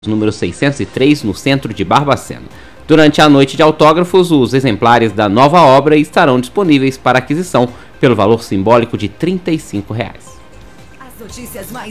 número 603, no centro de Barbacena. Durante a noite de autógrafos, os exemplares da nova obra estarão disponíveis para aquisição pelo valor simbólico de R$ 35. As notícias mais